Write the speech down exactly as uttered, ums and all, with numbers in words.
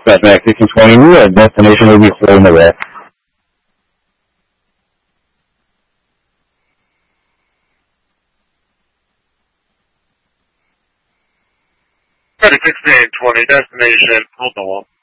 Max sixteen twenty, uh, destination will be Hole in the Wreck. sixteen twenty, destination, Hole in the Wall.